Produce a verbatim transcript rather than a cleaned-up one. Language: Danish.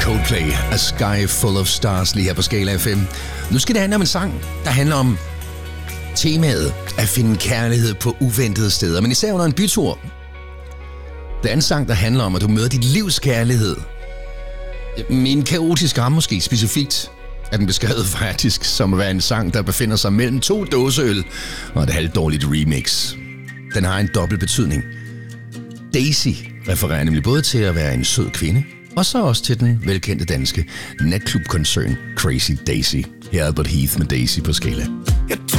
Coldplay, A Sky Full of Stars, lige her på Skala F M. Nu skal det handle om en sang, der handler om temaet at finde kærlighed på uventede steder, men især under en bytur. Det er en sang, der handler om, at du møder dit livs kærlighed. Med en kaotisk ramme måske, specifikt er den beskrevet faktisk som at være en sang, der befinder sig mellem to dåseøl og et halvdårligt remix. Den har en dobbelt betydning. Daisy refererer nemlig både til at være en sød kvinde, og så også til den velkendte danske natklubkoncern Crazy Daisy. Her er Albert Heath med Daisy på Skala.